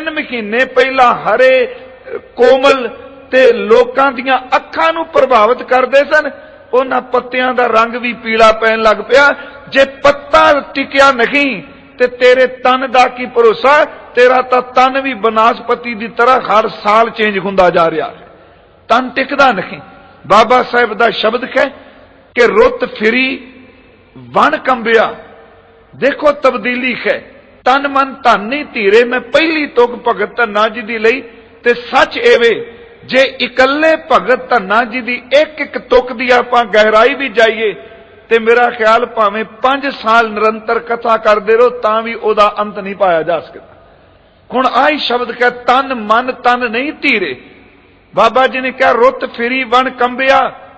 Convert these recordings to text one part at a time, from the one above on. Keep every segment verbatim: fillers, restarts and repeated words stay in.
तीन महीने पहला हरे कोमल ते लोकां दियां अखां नूं प्रभावित करदे सन, उन्हां पत्तियां दा रंग भी पीला पैन लग पिया। जे पत्ता टिकिया नहीं ते तेरे तन दा की भरोसा, तेरा तां तन भी बनस्पति की तरह हर साल चेंज हुंदा जा रहा है, तन टिकदा नहीं। बाबा साहब दा शब्द है कि रुत फिरी वन कंबिया। देखो तब्दीली है, तन मन धन नहीं धीरे। मैं पहली तुक भगत धन्ना जी दी लई ते सच एवे, जे इकल्ले भगत धन्ना जी दी एक एक तुक दी आपां गहराई भी जाइए ते मेरा ख्याल भावें पांच साल निरंतर कथा करदे रहो तां भी ओदा अंत नहीं पाया जा सकता। हुण आई शब्द कह तन मन तन नहीं धीरे। बाबा जी ने कहा रुत फिरी वन कंबिया,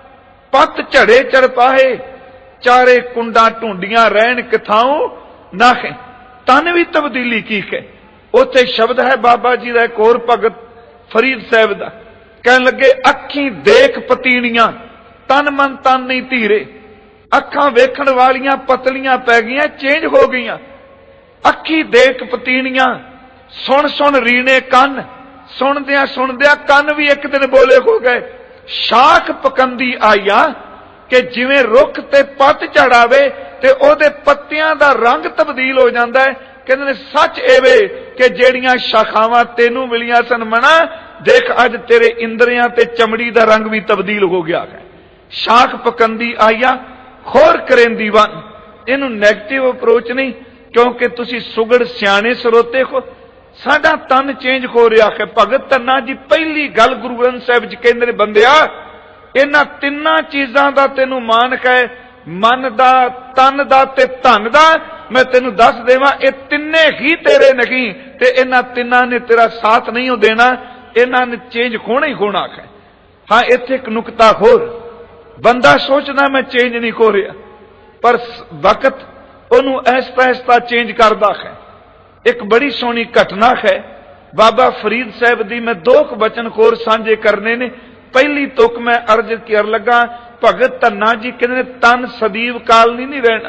पत झड़े चरपाहे, चारे कुंडा ढूंढियां रहन किथाओं नाखे। तन भी तब्दीली की है। उत्थे शब्द है बाबा जी का एक होर भगत फरीद साहब का, कहन लगे अखी देख पतीणियां, तन मन तन नहीं धीरे। अखां वेखण वालियां पतलियां पै गईयां, चेंज हो गईयां। अखी देख पतीणियां, सुन सुन रीने कन, सुनदिया सुनदिया कन भी एक दिन बोले हो गए। शाख पकंदी आईया कि जिवें रुख ते पत झड़ावे ते ओदे पत्तियां दा रंग तब्दील हो जाता है। कहते सच एवे कि जेड़ियां शाखावां तेनू मिलियां सन मना, देख अज तेरे इंद्रियां ते चमड़ी दा रंग भी तब्दील हो गया है। शाख पकंदी आईया खोर करेंदी वन। इनू नैगेटिव अप्रोच नहीं, क्योंकि तुसी सुगड़ सियाने सरोते हो। साडा तन चेंज हो रहा है। भगत धन्ना जी पहली गल गुरु ग्रंथ साहिब च कहंदे ने, बंदिया इन्हां तिन्नां चीजां दा तैनूं मान है, मन दा, तन दा ते धन दा। मैं तेनू दस देवां, ये तिन्ने ही तेरे नहीं ते इन्हां तिन्नां ने तेरा साथ नहीं हो देना। इन्हां ने चेंज होना ही होना है। हाँ, इत्थे एक नुकता होर, बंदा सोचदा मैं चेंज नहीं हो रहा, पर वक्त उन्होंने ऐसता ऐसता चेंज करता है। एक बड़ी सोहनी घटना है बाबा फरीद साहब दी, मैं दो बचन होर सांझे करने ने। पहली तुक मैं अर्ज कर लगा, भगत धन्ना जी कहते तन सदीव काल नहीं, नहीं रहना।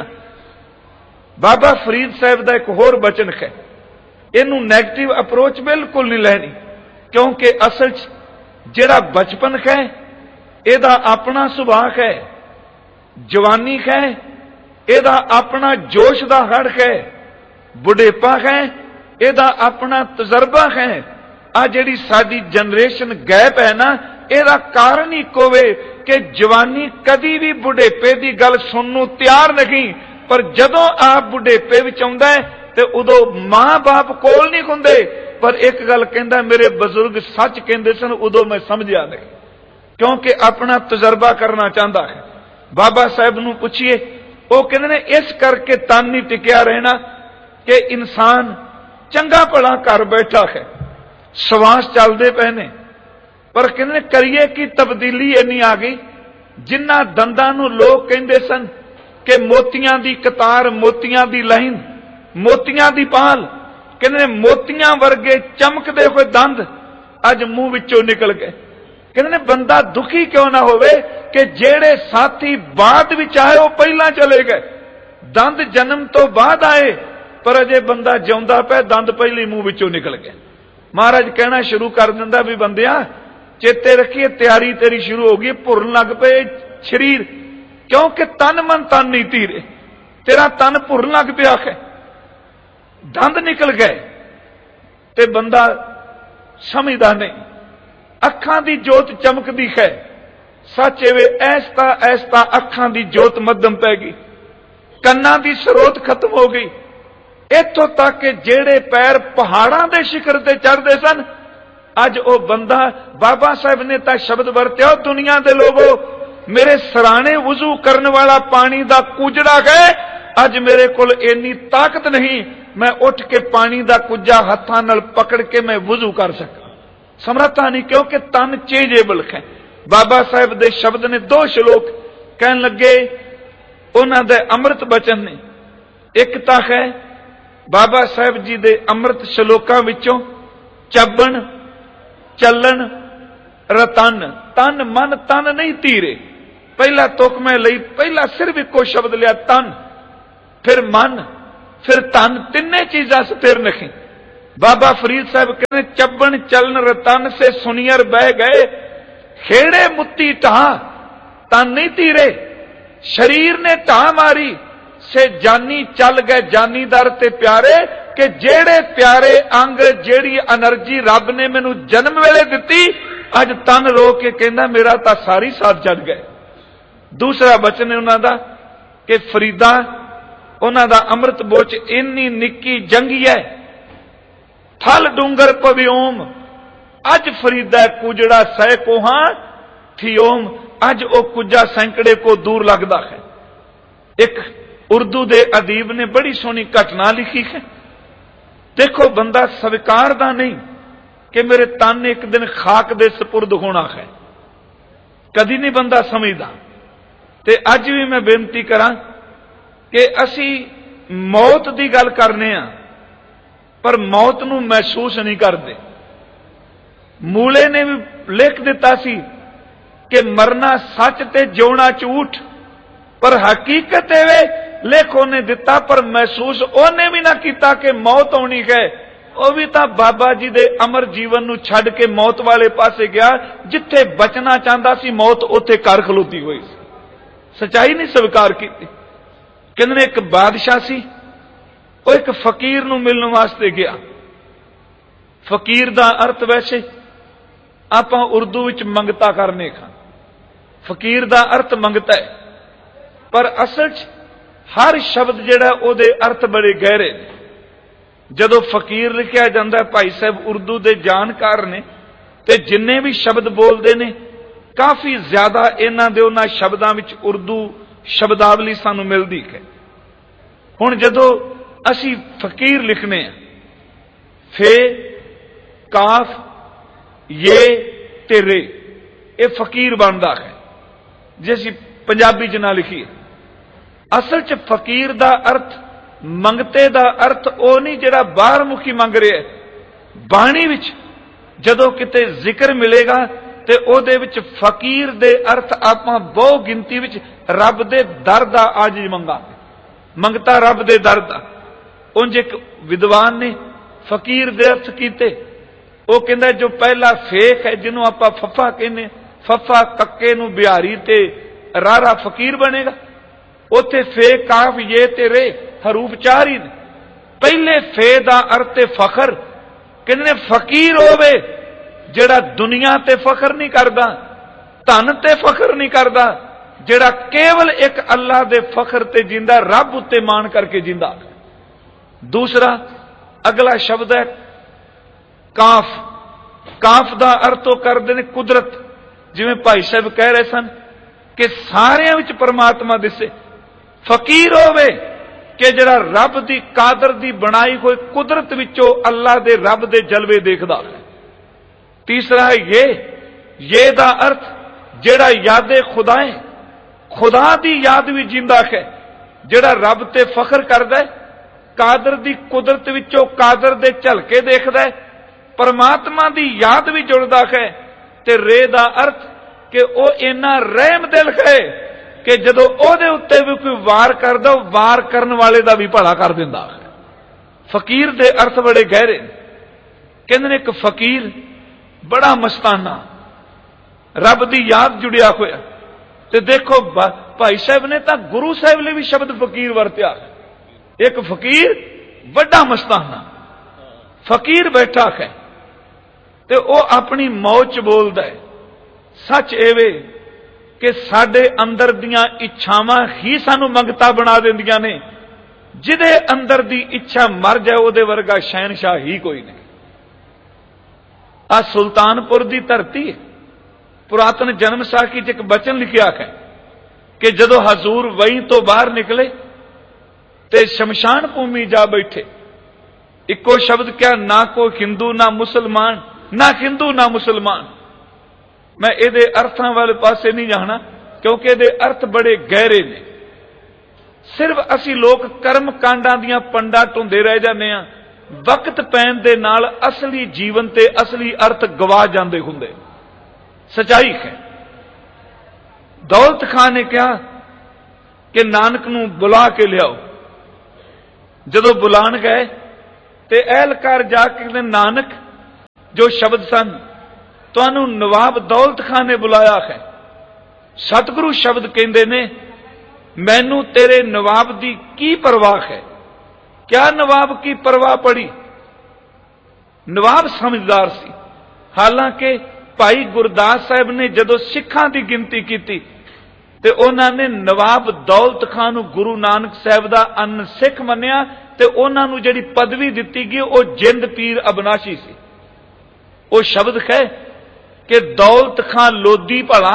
बाबा फरीद साहब का एक होर बचन है, इनू नैगेटिव अप्रोच बिल्कुल नहीं लेनी, क्योंकि असल जिहड़ा बचपन है इहदा अपना सुभाव है, जवानी है इहदा अपना जोश दा हड़ है, बुढ़ेपा है इहदा अपना तजर्बा है। आ जिहड़ी साडी जनरेशन गैप है ना, इहदा कारण ही कोवे कि जवानी कदी भी बुढ़ेपे की गल सुनने तैयार नहीं, पर जदों आप बुढ़ेपे विच आउंदा है ते उदों मां बाप कोल नहीं हुंदे। पर एक गल कहंदा मेरे बजुर्ग सच कहंदे सन, उदों मैं समझिया नहीं, क्योंकि अपना तजर्बा करना चाहता है। बाबा साहब नूं पुछिए, वो कहंदे ने इस करके तन नहीं टिकिया रहना कि इंसान चंगा भला घर बैठा है, श्वास चलते पे ने, पर कहंदे करिए कि तब्दीली इन्नी आ गई। जिन्हां दंदां नूं लोग कहंदे सन कि मोतियां दी कतार, मोतियां दी लाइन, मोतियां दी पाल, कहंदे मोतियां वर्गे चमकदे हुए दंद अज मूंह विचों निकल गए। कहंदे बंदा दुखी क्यों ना होवे कि जेड़े साथी बाद विच आए वो पहला चले गए। दंद जन्म तो बाद आए, पर अजे बंदा जिउंदा पे, दंद पहले मूंह विचों निकल गए। महाराज कहना शुरू कर दिंदा भी बंदिया चेते रखिए, तैयारी तेरी शुरू होगी, भुरन लग पे शरीर, क्योंकि तन मन तन नहीं धीरे। तेरा तन भुरन लग पिया है, दंद निकल गए ते बंदा समझदा नहीं। अखां दी जोत चमकदी है, सच एवे ऐसता ऐसता अखां दी जोत मध्यम पै गई, कन्नां दी स्रोत खत्म हो गई। इत्थों तक कि जेड़े पैर पहाड़ां दे शिखर ते चढ़दे सन, अज ओ बंदा, बाबा साहब ने तां शब्द वरत्या, दुनिया दे लोगो मेरे सराणे वुजू करने वाला पानी दा कुजड़ा है, अज मेरे कोल इन्नी ताकत नहीं मैं उठ के पानी दा कुजा हत्थां नाल पकड़ के मैं वुजू कर सका, समर्था नहीं, क्योंकि तन चेंजेबल है। बाबा साहब दे शब्द ने दो श्लोक कहन लगे, उन्हां दे अमृत बचन ने। एक तां है बाबा साहब जी दे अमृत श्लोकां विचों चबन चलन रतन, तन मन तन नहीं धीरे। पहला तुक मैं लई, पहला सिर्फ इको शब्द लिया तन, फिर मन, फिर तन, तिन्ने चीजां स्थिर नहीं। बाबा फरीद साहब कहते चब्बन चलन रतन से सुनियर बह गए, खेड़े मुत्ती ढा तन नहीं तीरे, शरीर ने ढा मारी से जानी चल गए जानी दर ते प्यारे, कि जेड़े प्यारे अंग जेड़ी एनर्जी रब ने मैनू जन्म वेले दिती अज तन रो के कहना मेरा तां सारी साथ चढ़ गए। दूसरा बचन है उन्हां दा कि फरीदा उन्हां दा अमृत बोच इन्नी निक्की जंगी है, थल डूंगर पविओम अज फरीदा कुजड़ा सै कोहां थियोम, अज ओ कुजा सैकड़े को दूर लगता है। एक उर्दू दे अदीब ने बड़ी सोहनी घटना लिखी है। देखो बंदा स्वीकारदा नहीं कि मेरे तन एक दिन खाक दे सपुर्द होना है, कदी नहीं बंदा समझदा। ते अज भी मैं बेनती करा कि असी मौत की गल करने आ पर मौत नूं महसूस नहीं करते। मूले ने भी लिख दिता सी कि मरना सच ते जिउना झूठ, पर हकीकत एवे लिख उन्हें दिता पर महसूस उन्हें भी ना किया कि मौत आनी है। वह भी तो बाबा जी दे अमर जीवन नूं छड्ड के मौत वाले पासे गया, जिथे बचना चाहता सी मौत उथे कर खलोती हुई सी, सच्चाई नहीं स्वीकार की। कहंदे एक बादशाह सी, वो एक फकीर नूं मिलण वास्ते गया। फकीर दा अर्थ वैसे आपां उर्दू विच मंगता करने खां, फकीर दा अर्थ मंगता है, पर असल च हर शब्द जिहड़ा उहदे अर्थ बड़े गहरे ने। जदों फकीर लिखिया जांदा, भाई साहब उर्दू दे जानकार ने ते जिन्ने भी शब्द बोलते ने काफी ज्यादा इन्हां दे उन्हां शब्दां विच उर्दू शब्दावली सानू मिलदी है। हुण जदों असी फकीर लिखने हैं, फे काफ ये ते रे, ये फकीर बनता है। जे असी पंजाबी च ना लिखीए, असल च फकीर दा अर्थ मंगते दा अर्थ ओ नहीं जिहड़ा बाहर मुखी मंग रहा है। बाणी विच जदों किते जिक्र मिलेगा ते ओदे विच फकीर दे अर्थ आपां बहु गिनती विच रब दे दर दा आज मंगा, मंगता रब दे दर दा। उंज एक विद्वान ने फकीर दे अर्थ कीते, वो कहंदा जो पहला फेख है जिन्हों आपां फफा कहने, फफा कक्के नूं बिहारी ते रारा फकीर बनेगा। उथे फे काफ ये ते रे हरूफ चार ही ने। पहले फे दा अर्थ फखर, कहंदे फकीर होवे जिहड़ा दुनिया ते फखर नहीं करदा, धन ते फखर नहीं करदा, जिहड़ा केवल एक अल्लाह दे फखर ते जिंदा, रब उत्ते मान करके जिंदा। दूसरा अगला शब्द है काफ। काफ दा अर्थ करदे ने कुदरत, जिवें भाई साहब कह रहे सन कि सारियां विच परमात्मा दिसे। फकीर होवे कि जिहड़ा रब दी कादर दी बनाई हुई कुदरत विचों अल्लाह दे रब दे जलवे देखदा है। तीसरा है ये, ये दा अर्थ जिहड़ा यादे खुदाए, खुदा दी याद भी जिंदा है, जिहड़ा रब ते फखर करदा है, कादर दी कुदरत विचों कादर दे झलके देखदा है, परमात्मा दी याद भी जुड़दा है। ते रे दा अर्थ कि ओ इन्ना रहम दिल है कि जदों ओहदे उत्ते भी कोई वार करदा, वार करन वाले दा भी भला कर दिंदा है। फकीर दे अर्थ बड़े गहरे। कहंदे ने एक फकीर बड़ा मस्ताना, रब दी याद जुड़िया होया। ते देखो भाई साहब ने तां गुरु साहब ने भी शब्द फकीर वरत्या। एक फकीर बड़ा मस्ताना, फकीर बैठा है ते ओ अपनी मौज बोलदा है। सच एवे कि साडे अंदर दियां इच्छावां ही सानू मंगता बना दिंदियां ने। जिदे अंदर दी इच्छा मर जाए उहदे वर्गा शहनशाह ही कोई नहीं। आ सुल्तानपुर दी धरती है। पुरातन जन्म साखी च एक बचन लिखिया है कि जदों हजूर वहीं तो बाहर निकले ते शमशान भूमि जा बैठे। इको शब्द क्या, ना कोई हिंदू ना मुसलमान, ना हिंदू ना मुसलमान। मैं इहदे अर्थां वाले पासे नहीं जाना क्योंकि इहदे अर्थ बड़े गहरे ने। सिर्फ असी लोग कर्म कांडां दियां पंडां ढूंढे रह जाने आ, वक्त पैण दे नाल असली जीवन ते असली अर्थ गवा जांदे हुंदे। सच्चाई है। दौलत खां ने कहा कि नानक नूं बुला के लियाओ। जदों बुलाण गए ते एहलकार जाके कहते नानक जो शब्द सन तुहानू नवाब दौलत खां ने बुलाया है। सतगुरु शब्द कहते ने मैनू तेरे नवाब की की परवाह है। क्या नवाब की परवाह पड़ी? नवाब समझदार सी। हालांकि भाई गुरदास साहब ने जदों सिखां की गिनती की ते उन्होंने नवाब दौलत खां नू गुरु नानक साहब का अन सिख मन्निया ते उन्होंने जिहड़ी पदवी दिती गई वो जिंद पीर अबनाशी सी। वो शब्द है कि दौलत खां लोधी भला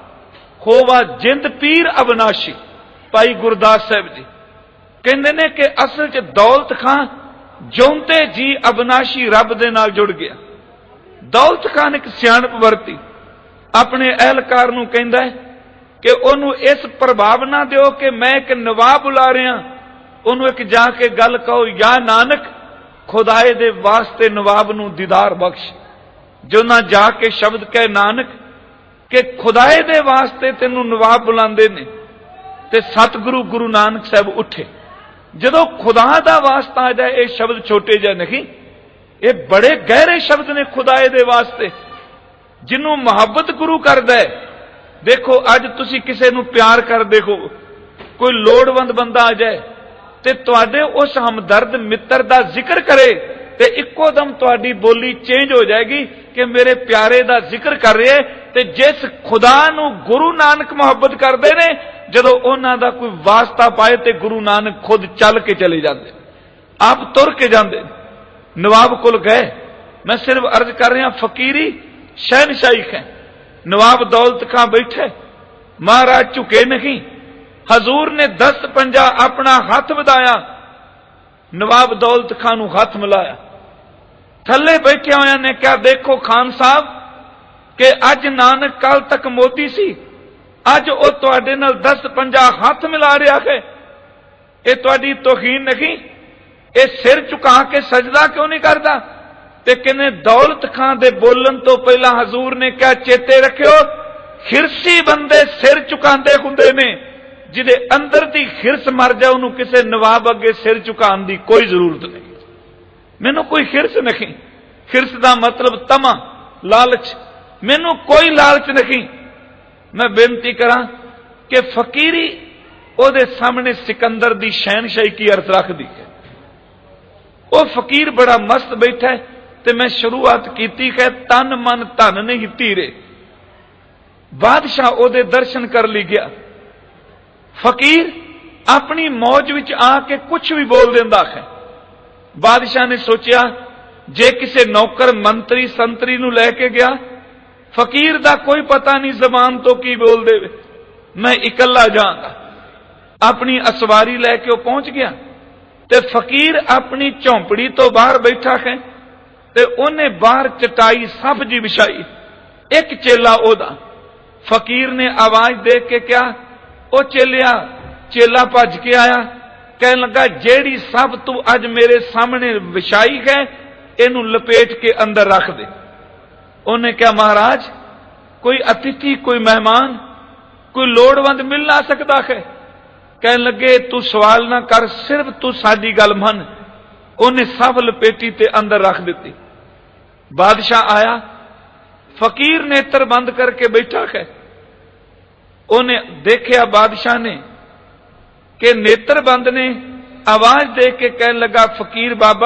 होवा जिंद पीर अबनाशी। भाई गुरदास साहब जी कहते ने कि असल च दौलत खां जिउंदे जी अबनाशी रब दे नाल जुड़ गया। दौलत खां ने एक सियाणप वरती, अपने एहलकार नूं कहंदा है कि उन्होंने इस प्रभाव ना दिओ कि मैं एक नवाब बुला रहा, उन्होंने एक जाके गल कहो या नानक खुदाए दे वास्ते नवाब नूं दीदार बख्श। जो ना जाके शब्द कहे नानक कि खुदाए दे वास्ते तेनू नवाब बुलांदे ने ते सतगुरु गुरु नानक साहब उठे। जदों खुदा दा वास्ता आ जाए ये शब्द छोटे जा नहीं, ये बड़े गहरे शब्द ने खुदाए दे वास्ते। जिन्हों मुहब्बत गुरु करदा है, देखो अज तुसी किसे नूं प्यार कर देखो, कोई लोड़वंद बंदा आ जाए ते तुहाडे उस हमदर्द मित्र दा जिक्र करे ते इक्को दम तुहाडी बोली चेंज हो जाएगी कि मेरे प्यारे दा जिक्र कर रहे। ते जिस खुदा नूं गुरु नानक मुहब्बत करदे ने, जदों उन्हां दा कोई वास्ता पाए ते गुरु नानक खुद चल के चले जाते, आप तुर के जाते। नवाब कोल गए, मैं सिर्फ अर्ज कर रहा फकीरी शहनशाही है। नवाब दौलत खां बैठे, महाराज झुके नहीं। हजूर ने दस पंजा अपना हाथ वधाया, नवाब दौलत खां नूं हाथ मिलाया। थले बैठे होया ने क्या देखो खान साहब कि अज नानक कल तक मोदी सी, अज वो तुहाडे नाल दस पंजा हाथ मिला रहा है। ये तुहाडी तौहीन नहीं? ये सिर झुका के सजदा क्यों नहीं करता? ते कहने दौलत खां दे बोलन तो पहला हजूर ने क्या चेते रखियो, खिरसी बंदे सिर झुकांदे हुंदे ने, जिदे अंदर दी खिरस मर जाए उन्होंने किसी नवाब अगे सिर झुकाने की कोई जरूरत नहीं। मैनू कोई खिरस नहीं, खिरस का मतलब तमा लालच, मैनू कोई लालच नहीं। मैं बेनती करा कि फकीरी ओदे सामने सिकंदर दी शहनशाही की अर्थ रख दी है। वह फकीर बड़ा मस्त बैठा है ते मैं शुरुआत की है तन मन धन नहीं धीरे। बादशाह ओदे दर्शन कर ली गया। फकीर अपनी मौज विच आके कुछ भी बोल देंदा है। बादशाह ने सोचा जे किसी नौकर मंत्री संतरी नूं लैके गया, फकीर दा कोई पता नहीं जबान तो की बोल दे, मैं इकल्ला जाऊंगा। अपनी असवारी लैके वो पहुंच गया ते फकीर अपनी झोंपड़ी तो बाहर बैठा है ते उन्हें बाहर चटाई सफ जी बिछाई। एक चेला ओदा, फकीर ने आवाज दे के क्या ओ चेलिया, चेला भज के आया, कहने लगा जेड़ी सब तू अज मेरे सामने विछाई है इनू लपेट के अंदर रख दे। उन्हें क्या महाराज कोई अतिथि कोई मेहमान कोई लोड़वंद मिल ना सकता है? कहने लगे तू सवाल ना कर, सिर्फ तू साडी गल मन। उन्हें सब लपेटी ते अंदर रख दी। बादशाह आया, फकीर नेत्र बंद करके बैठा है। उन्हें देखा बादशाह ने कि नेत्र बंद ने, आवाज दे के कहने लगा फकीर बाबा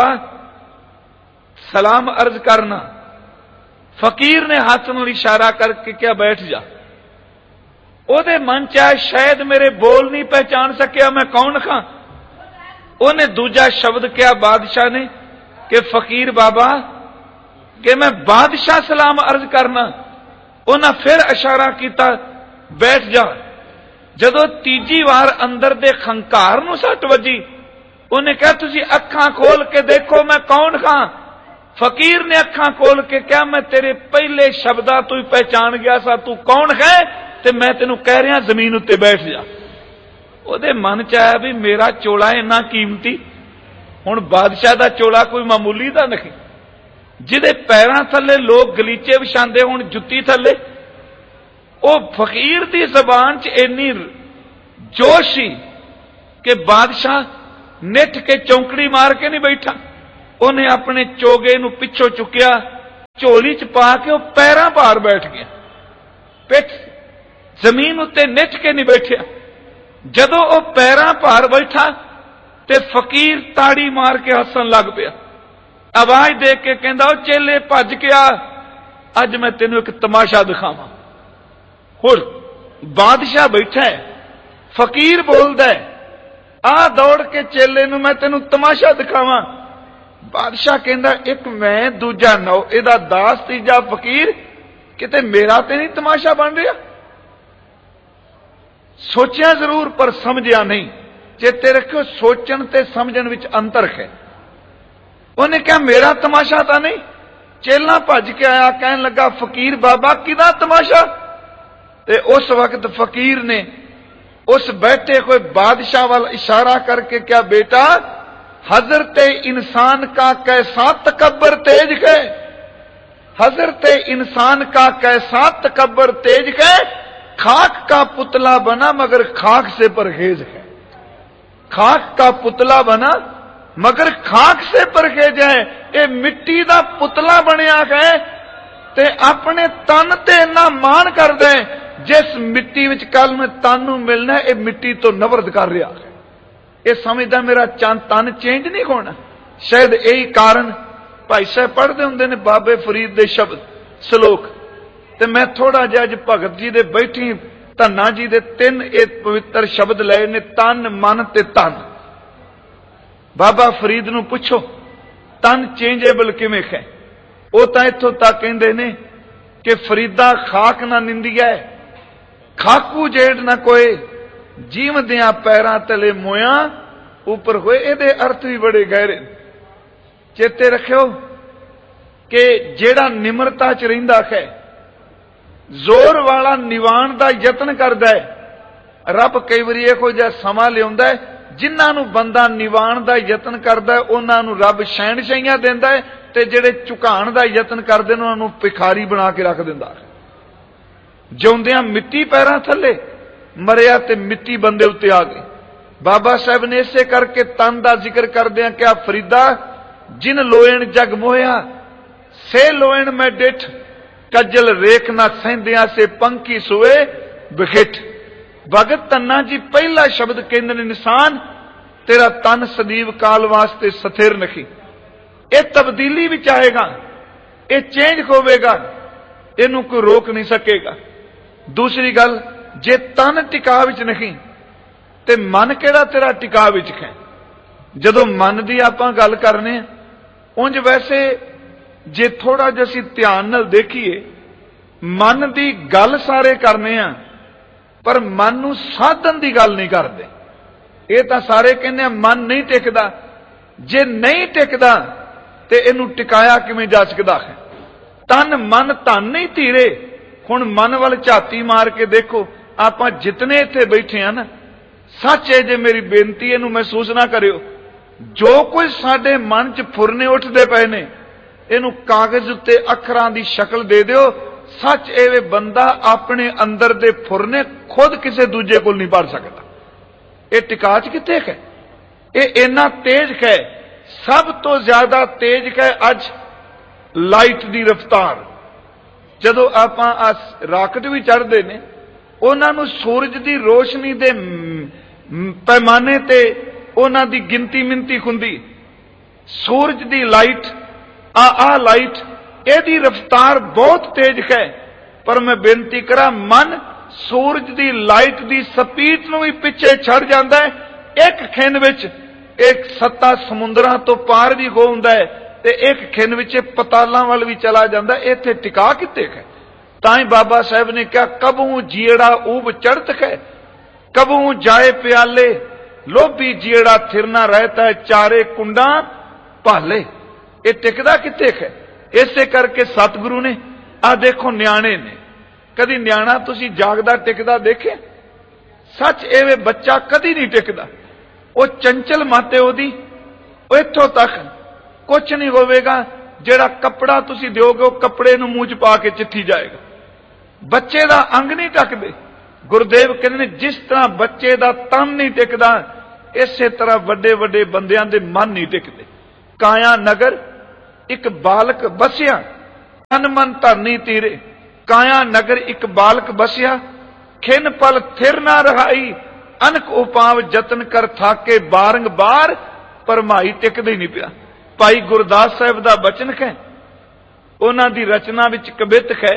सलाम अर्ज करना। फकीर ने हाथ में इशारा करके क्या बैठ जा। ओदे मन च आया शायद मेरे बोल नहीं पहचान सकिया मैं कौन खां। उन्हें दूजा शब्द क्या बादशाह ने कि फकीर बाबा कि मैं बादशाह सलाम अर्ज करना। उन्हें फिर इशारा किया बैठ जा। जदों तीजी बार अंदर दे खंकार नूं सट वजी, उन्हें कहा तुसी अखां खोल के देखो मैं कौन खां। फकीर ने अखां खोल के क्या मैं तेरे पहले शब्दां तू ही पहचान गया सा, तू कौन है ते मैं तेनू कह रहा जमीन उत्ते बैठ जा। ओदे मन च आया भी मेरा चोला इन्ना कीमती, हुण बादशाह दा चोला कोई मामूली दा नहीं, जिहदे पैरां थल्ले लोग गलीचे विछांदे हुण जुत्ती थल्ले। ओ फकीर दी जबान च इन्नी जोश सी कि बादशाह निठ के चौंकड़ी मार के नहीं बैठा। ਉਹਨੇ ਆਪਣੇ ਚੋਗੇ ਨੂੰ ਪਿੱਛੋਂ ਚੁੱਕਿਆ, ਝੋਲੀ ਚ ਪਾ ਕੇ ਉਹ ਪੈਰਾਂ ਭਾਰ ਬੈਠ ਗਿਆ, ਪਿੱਠ ਜ਼ਮੀਨ ਉੱਤੇ ਨਿੱਚ ਕੇ ਨਹੀਂ ਬੈਠਿਆ। ਜਦੋਂ ਉਹ ਪੈਰਾਂ ਭਾਰ ਬੈਠਾ ਤੇ ਫਕੀਰ ਤਾੜੀ ਮਾਰ ਕੇ ਹੱਸਣ ਲੱਗ ਪਿਆ। ਆਵਾਜ਼ ਦੇ ਕੇ ਕਹਿੰਦਾ, ਉਹ ਚੇਲੇ ਭੱਜ ਕੇ ਆ, ਅੱਜ ਮੈਂ ਤੈਨੂੰ ਇੱਕ ਤਮਾਸ਼ਾ ਦਿਖਾਵਾਂ। ਹੁਣ ਬਾਦਸ਼ਾਹ ਬੈਠਾ ਹੈ, ਫਕੀਰ ਬੋਲਦਾ ਹੈ, ਆ ਦੌੜ ਕੇ ਚੇਲੇ ਨੂੰ ਮੈਂ ਤੈਨੂੰ ਤਮਾਸ਼ਾ ਦਿਖਾਵਾਂ। ਬਾਦਸ਼ਾਹ ਕਹਿੰਦਾ, ਇੱਕ ਮੈਂ ਦੂਜਾ ਨੌ, ਇਹਦਾ ਦਾਸ ਤੀਜਾ ਫਕੀਰ, ਕਿਤੇ ਮੇਰਾ ਤੇ ਨਹੀਂ ਤਮਾਸ਼ਾ ਬਣ ਰਿਹਾ। ਸੋਚਿਆ ਜ਼ਰੂਰ ਪਰ ਸਮਝਿਆ ਨਹੀਂ। ਚੇਤੇ ਰੱਖਿਓ, ਸੋਚਣ ਤੇ ਸਮਝਣ ਵਿੱਚ ਅੰਤਰ ਹੈ। ਉਹਨੇ ਕਿਹਾ, ਮੇਰਾ ਤਮਾਸ਼ਾ ਤਾਂ ਨਹੀਂ। ਚੇਲਾ ਭੱਜ ਕੇ ਆਇਆ, ਕਹਿਣ ਲੱਗਾ, ਫਕੀਰ ਬਾਬਾ ਕਿਹਦਾ ਤਮਾਸ਼ਾ? ਤੇ ਉਸ ਵਕਤ ਫਕੀਰ ਨੇ उस बैठे हुए बादशाह वाला इशारा करके, क्या बेटा, हजरत इंसान का कैसा तकब्बर तेज है, हजरत इंसान का कैसा तकब्बर तेज है, खाक का पुतला बना मगर खाक से परहेज है, खाक का पुतला बना मगर खाक से परहेज है। ये मिट्टी का पुतला बनया है ते अपने तन ते इन्ना मान कर दे, जिस मिट्टी विच कल में तन नूं मिलना, ये मिट्टी तो नफरत कर रहा है। ये समझदा मेरा चंद तन चेंज नहीं होना। शायद यही कारण भाई साहब पढ़ते होंगे ने बाबे फरीद दे शब्द सलोक, ते मैं थोड़ा जिहा अज भगत जी दे बैठी धन्ना जी दे तीन ये पवित्र शब्द लए ने, तन मन ते तन। बाबा फरीद नूं पुछो तन चेंजेबल किवें है? वो तां इत्थों तक कहंदे ने कि फरीदा खाक ना निंदिया है, खाकू जेड़ ना कोई, जीवदियां पैरां तले मोया ऊपर होए। इहदे अर्थ भी बड़े गहरे। चेते रखियो कि जेड़ा निमरता च रहिंदा है, जोर वाला निवाण दा यतन करदा है, रब कई वारी इहो जिहा समां लिआउंदा है, जिन्हां नूं बंदा निवाण दा यतन करदा है उन्हां नूं रब शहनशाहियां दिंदा है, ते जेड़े झुकाण दा यतन करदे ने उन्हां नूं भिखारी बना के रख दिंदा है। जिउंदियां मिट्टी पैरां थल्ले, मरिया ते मिट्टी बंदे उत्ते आ गई। बाबा साहब ने इसे करके तन दा जिक्र करदियां क्या, फरीदा जिन लोएण जग मोया से लोएण मैं डिठ, कज्जल रेख ना सहिंदियां से पंखी सुए बिखिठ। भगत धन्ना जी पहला शब्द कहंदे ने, इंसान तेरा तन सदीव काल वास्ते स्थिर नहीं। ये तब्दीली विच आएगा, ये चेंज होवेगा, इनू कोई रोक नहीं सकेगा। दूसरी गल, जे तन टिका विच नहीं ते मन केड़ा तेरा टिका विच है। जदों मन की आपां गल करने, उंज वैसे जे थोड़ा जिहा असीं ध्यान नाल देखीए, मन की गल सारे करने आ, पर मन नूं साधन की गल नहीं करते। ये तां सारे कहने मन नहीं टिकदा। जे नहीं टिकदा ते इनू टिकाया किवें जा सकदा है? तन मन धन नहीं धीरे। हुण मन वाल झाती मार के देखो, आपां जितने इत्थे बैठे हैं ना, सच है, जे मेरी बेनती इनू महसूस ना करियो, जो कुछ साडे मन च फुरने उठदे पए ने, इनू कागज उत्ते अखरां दी शक्ल दे दिओ। सच एवे बंदा अपने अंदर दे फुरने खुद किसी दूजे को नहीं पढ़ सकता। ये टिका च किथे है? ये इन्ना तेज है, सब तो ज्यादा तेज है अज लाइट दी रफ्तार। जदों आपां राकेट भी चढ़दे ने, उन्हां नूं सूरज दी रोशनी दे पैमाने ते उन्हां दी गिनती मिनती हुंदी। सूरज दी लाइट आ आ लाइट, एदी रफ्तार बहुत तेज है, पर मैं बेनती करा, मन सूरज दी लाइट दी स्पीड नूं भी पिछे छड़ जांदा है। एक खिन विच एक सत्ता समुद्रां तो पार भी हो हुंदा है, ते एक खिन विच पतालां वल भी चला जांदा है। इत्थे टिका किते है? ताई बाबा साहब ने कहा, कबू जीड़ा ऊब चढ़त है, कबू जाए प्याले, लोभी जीड़ा थिरना रहता है, चारे कुंडा भाले। ये टिकदा किते है? इसे करके सतगुरु ने, आ देखो न्याणे ने, कदी न्याणा तुसी जागदा टिकदा देखे? सच एवे बच्चा कदी नहीं टिकदा। वो चंचल माते ओदी, इत्थों तक कुछ नहीं होवेगा। जेड़ा कपड़ा तुसी दिओगे, वो कपड़े नूं मूंह च पा के चिट्ठी जाएगा। बच्चे दा अंग नहीं टकदे। गुरुदेव कहंदे ने, जिस तरह बच्चे दा तन नहीं टिकदा, इसे तरह वड्डे वड्डे बंदियां दे मन नहीं टिकदे। काया नगर एक बालक बसिया, तन मन धरनी तीरे। काया नगर एक बालक बसिया, खिन पल थिर ना रहाई। अनक उपाव जतन कर थाके, बारंबार परमाई टिकदे नहीं पिया। भाई गुरदास साहब का बचन है, उन्हां दी रचना विच कवित है।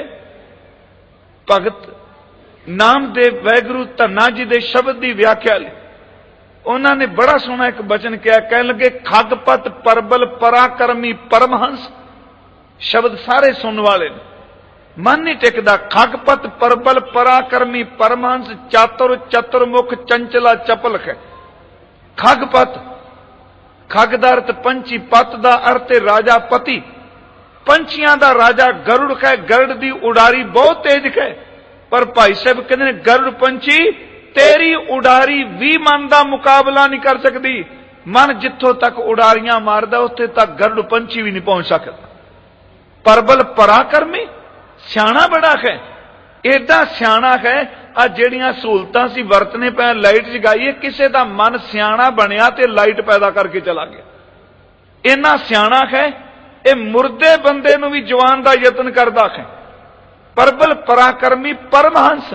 भगत नामदेव वैगुरु धन्ना जी दे शब्द की व्याख्या ली उन्होंने बड़ा सोहना एक बचन किया। कह लगे खगपत परबल पराक्रमी परमहंस। शब्द सारे सुनने वाले ने, मन नहीं टिकदा। खगपत परबल पराक्रमी परमहंस, चातुर चतुर्मुख चंचला चपल है। खगपत, खग दा अर्थ पंछी, पत दा अर्थ राजा पति। पंछियां दा राजा गरुड़ है, गरुड़ दी उड़ारी बहुत तेज है। पर भाई साहब कहते गरुड़ पंछी तेरी उड़ारी भी मन का मुकाबला नहीं कर सकती। मन जिथों तक उड़ारियां मारदा उत्थे तक गरुड़ पंछी भी नहीं पहुंच सकता। परबल पराक्रमी, सियाणा बड़ा है, एडा सियाणा है। आ जेड़ियां सहूलतां सी वरतने पै, लाइट जगाईए, किसी का मन सियाणा बनया ते लाइट पैदा करके चला गया। इन्ना सियाणा है, ये मुर्दे बंदे नूं भी जवान का यतन करदा है। परबल पराक्रमी परमहंस,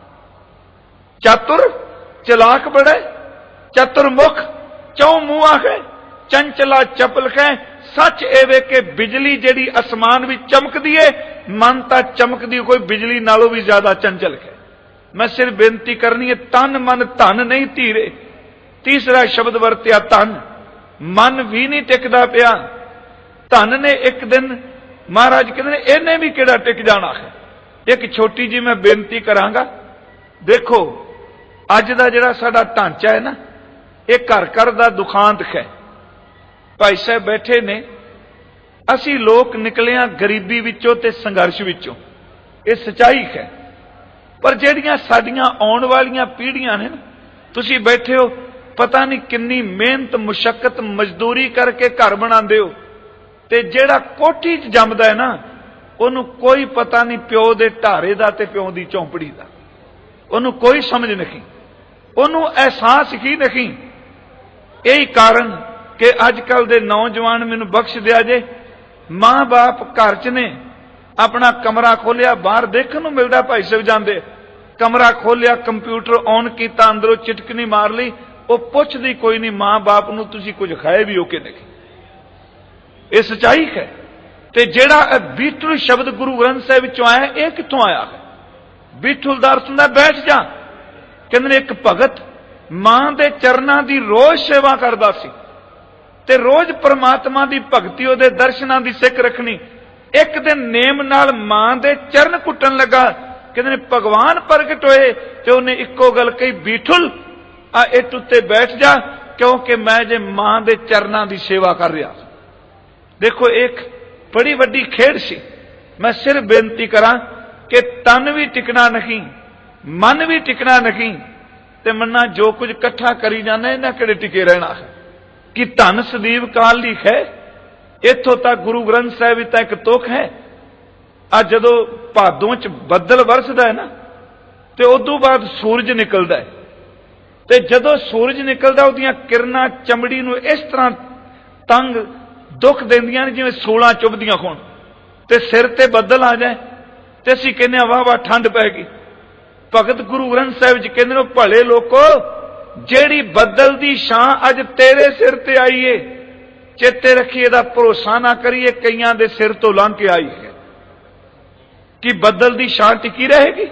चतुर चलाक बड़ा, चतुर्मुख चौ मुआ है, चंचला चपल है। सच एवे के बिजली जेड़ी आसमान भी चमकदी है, मन ता चमकदी कोई बिजली नालों भी ज्यादा चंचल है। मैं सिर्फ बेनती करनी है, तन मन धन नहीं धीरे। तीसरा शब्द वरत्या धन, मन भी नहीं टिकदा पिया। धन ने एक दिन महाराज कहते इन्हें भी केड़ा टिक जाना है। एक छोटी जी मैं बेनती करांगा, देखो अज का जिहड़ा साडा ढांचा है ना, ये घर घर का दुखांत है। भाई साहब बैठे ने, असी लोग निकले हाँ गरीबी विचों ते संघर्ष विचों, ये सच्चाई है। पर जिहड़ियां साडियां आउण वालियां पीढ़ियां ने, तुसी बैठे हो, पता नहीं किन्नी मेहनत मुशक्कत मजदूरी करके घर बनांदे हो, ते जिहड़ा कोठी च जमदा है ना, उन्होंने कोई पता नहीं प्यो दे ढारे दा ते प्यो दी चौंपड़ी दा, उन्होंने कोई समझ नहीं, उन्होंने एहसास ही नहीं। यही कारण कि अजकल दे नौजवान मैनू बख्श दिया जे, मां बाप घर च ने, अपना कमरा खोलिया, बाहर देखने को मिलता भाई साहब जाते, कमरा खोलिया, कंप्यूटर ऑन किया, अंदरों चिटकनी मार ली, वो पुछदी कोई नहीं मां बाप नूं तुसीं कुछ खाए भी हो के नहीं। ये सच्चाई है। ते जेड़ा बीठुल शब्द गुरु ग्रंथ साहिब विचों आया, यह कित्थों आया है? बीठुल दा अर्थ हुंदा बैठ जा। कहंदे एक भगत मां दे चरनां दी रोज सेवा करदा सी, ते रोज परमात्मा दी भगती, उहदे दर्शनां दी सिक रखनी। एक दिन नेम नाल मां दे चरण कुट्टन लगा, कहंदे भगवान प्रगट होए ते उहने इक्को गल कही, बीठुल आ इट उत्ते बैठ जा, क्योंकि मैं जे मां दे चरनां दी सेवा कर रहा। देखो एक बड़ी वड्डी खेड सी। मैं सिर्फ बेनती करा कि तन भी टिकना नहीं, मन भी टिकना नहीं, ते मन्ना जो कुछ इकट्ठा करी जाना, इन्हें किहड़े टिके रहना है। कि धन सदीव काल ली है। इत्थों तक गुरु ग्रंथ साहिब विच एक तुख है। अज जदों भादों च बदल वरसदा है ना, ते उदों बाद सूरज निकलदा है, ते जदों सूरज निकलदा उहदियां किरणां चमड़ी नूं इस तरह तंग दुख देंदियां ने जिवें सूलां चुभदियां होण, ते सिर ते बदल आ जाए ते असीं कहने वाह वाह ठंड पै गई। भगत गुरु ग्रंथ साहिब जी कहंदे ने, भले लोको जेड़ी बदल दी छां अज तेरे सिर ते आई है, चेते रखिए दा भरोसा ना करिए, कईयां दे सिर तो लंघ के आई है। कि बदल दी छां टिकी रहेगी?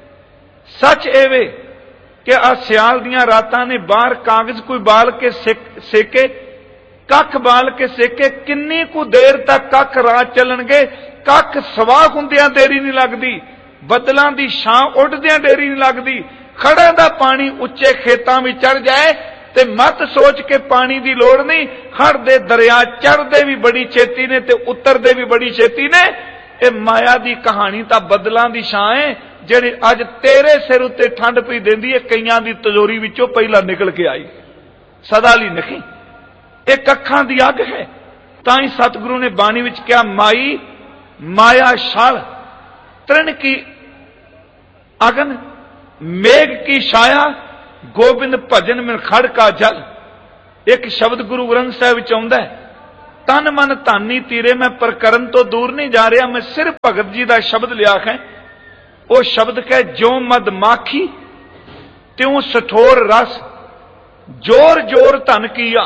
सच एवे कि आ सियाल दियां रातां ने, बाहर कागज कोई बाल के सेके, कख बाल के सेके, किन्नी कु देर तक कख रात चलणगे, कख सवाह हुंदियां देरी नहीं लगदी, बदलां दी छां उड़दियां देरी नहीं लगदी। खड़ां दा पानी उच्चे खेतां में चढ़ जाए ते मत सोच के पानी दी लोड़ नहीं, खड़ दे दरिया चढ़दे भी बड़ी छेती ने ते उतरदे भी बड़ी छेती ने। ये माया दी कहानी तां बदलां दी छां है, जिहड़ी अज तेरे सिर उत्ते ठंड पई देंदी है, कईयां दी तिजोरी विचों पहला निकल के आई, सदा लई नहीं। एक अखां दी अग है। तां ही सतगुरु ने बाणी विच कहा, माई माया शाल तृण की अगन, मेघ की छाया, गोबिंद भजन में खड़ का जल। एक शब्द गुरु ग्रंथ साहिब विच आउंदा है, तन मन धानी तीरे। मैं प्रकरण तो दूर नहीं जा रहा, मैं सिर्फ भगत जी का शब्द लिया है। वो शब्द कह ज्यों मद माखी त्यों सठोर रस, जोर जोर धन किया।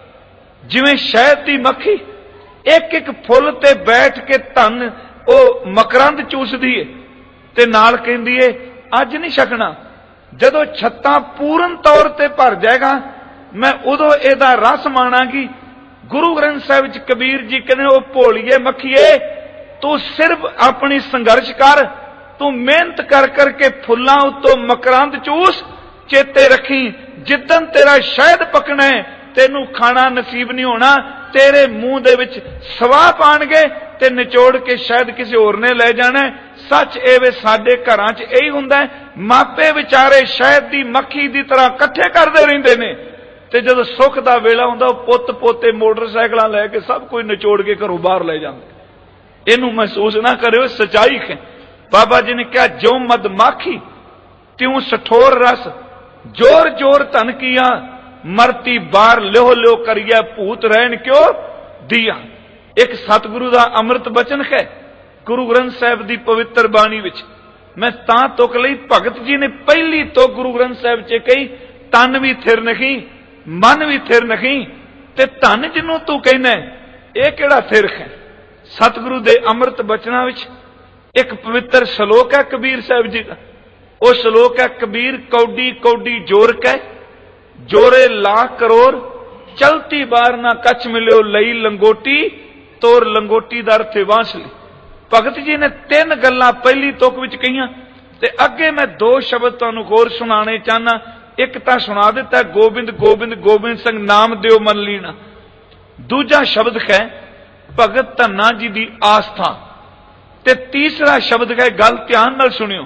जिवें शहद की मक्खी एक एक फुल ते बैठ के धन वो मकरंद चूसदी है ते नाल कहंदी है अज नहीं छकना, जदों छत्तां पूर्ण तौर ते भर जाएगा मैं उदों इहदा रस माणांगी। गुरु ग्रंथ साहिब च कबीर जी कहने वो भोलीए मक्खीए, तू सिर्फ अपनी संघर्ष कर, तू मेहनत कर करके फुल्लां उत्तों मकरंद चूस। चेते रखी जिदन तेरा शहद पकना है तेनू खाना नसीब नहीं होना, तेरे मुंह दे विच सवाह पाणगे ते निचोड़ के शायद किसी होर ने ले जाना है। सच एवे साडे घरां च यही हुंदा है, मापे विचारे शहद दी मक्खी दी तरह इकट्ठे करदे रहिंदे ने ते जदों सुख दा वेला हुंदा पुत्त पोते मोटरसाइकिलां लैके सब कोई निचोड़ के घरों बाहर ले जांदे। इहनूं महसूस ना करियो, सच्चाई है। बाबा जी ने कहा ज्यों मद माखी त्यों सठोर रस, जोर जोर धन किया। मरती बार ल्यो ल्यो करिए भूत रहन क्यों दिया। एक सतगुरु का अमृत बचन है गुरु ग्रंथ साहिब की पवित्र बाणी विच। मैं तां तुक लई भगत जी ने पहली तो गुरु ग्रंथ साहिब च कही तन भी थिर नहीं मन भी थिर नहीं ते धन जिन्हों तू कहना यह केड़ा थिर है। सतगुरु दे अमृत बचना विच एक पवित्र श्लोक है कबीर साहिब जी का। वह श्लोक है कबीर कौडी कौडी जोर कै, जोरे लाख करोड़, चलती बार ना कछ मिलियो लई लंगोटी, तोर लंगोटी दा अर्थ है बांसुरी। भगत जी ने तीन गल्लां पहली तुक विच कहियां ते अगे मैं दो शब्द तुहानूं होर सुनाने चाहना। एक तां सुना दिता गोबिंद गोबिंद गोबिंद सिंह नाम दिओ मन लीना। दूजा शब्द है भगत धन्ना जी दी आस्था ते तीसरा शब्द है, गल ध्यान नाल सुनियो,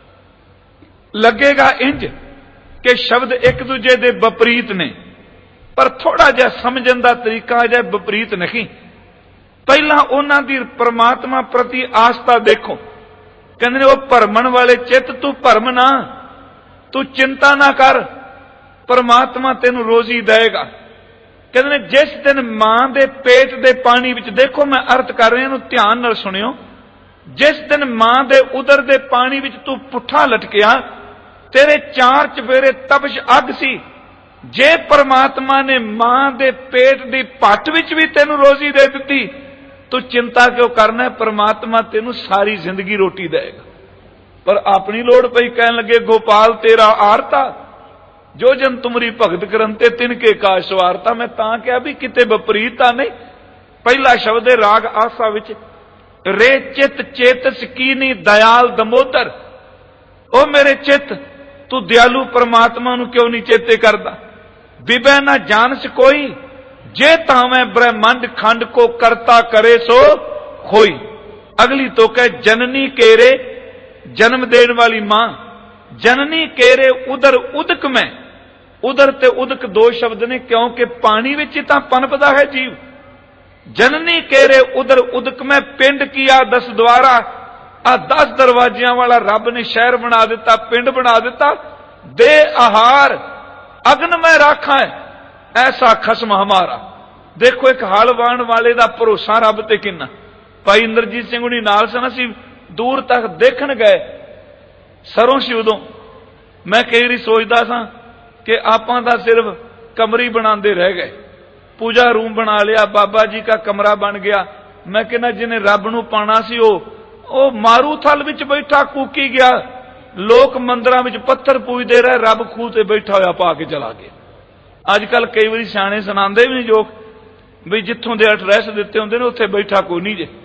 लगेगा इंज कि शब्द एक दूजे दे विपरीत ने, पर थोड़ा जिहा समझण दा तरीका है विपरीत नहीं। पहला उन्हां दी परमात्मा प्रति आस्था देखो। कहंदे ने वो भरमण वाले चित तू भरम ना, तू चिंता ना कर, परमात्मा तेनू रोजी देगा। कहंदे ने जिस दिन मां दे पेट दे पानी विच, देखो मैं अर्थ कर रहा हूं ध्यान नाल सुनियो, जिस दिन मां दे उदर दे पानी विच तू पुठा लटकिया तेरे चार चफेरे तपश अग सी। जे परमात्मा ने मां दे पेट दी पट विच भी तेनू रोजी दे दिती, तू चिंता क्यों करना है, परमात्मा तेनू सारी जिंदगी रोटी देगा। पर अपनी लोड़ पई कहन लगे गोपाल तेरा आरता, जो जन तुमरी भगत करंते तिनके का सवारता। मैं तां कहा भी किते विपरीतता नहीं। पहला शब्द है राग आसा विच, रे चित चेतस कीनी दयाल दमोदर। ओ मेरे चित तू दयालु परमात्मा नू क्यों नहीं चेते करदा। विबह ना जानस कोई, जे तावें ब्रह्मंड खंड को करता करे सो होई। अगली तो कह जननी केरे, जन्म देने वाली मां, जननी केरे उदर उदक में। उदर ते उदक दो शब्द ने क्योंकि पानी विच ही तां पनपदा है जीव। जननी केरे उदर उदक में, पिंड किया दस द्वारा। आ दस दरवाजियां वाला रब ने शहर बना दिता, पिंड बना दिता। दे आहार अग्न में राखा है, ऐसा खसम हमारा। देखो एक हल वाहण वाले का भरोसा रब ते किन्ना। भाई इंद्रजीत सिंह उन्हीं नाल सन, असीं दूर तक देखण गए, सरों सी उदों। मैं कई बारी सोचदा सा कि आपां तां सिर्फ कमरी बनाते रह गए, पूजा रूम बना लिया, बाबा जी का कमरा बन गया। मैं कहना जिन्हें रब नूं पाना सी ओ ओ मारू थल विच बैठा कूकी गया। लोग मंदिरां विच पत्थर पूजदे रहे, रब खूह ते बैठा होया पा के चला गया। अजकल कई बारी सियाणे सुणांदे भी नहीं जोक भी जिथों दे एड्रैस दिते होंदे ने उत्थे बैठा कोई नहीं जे,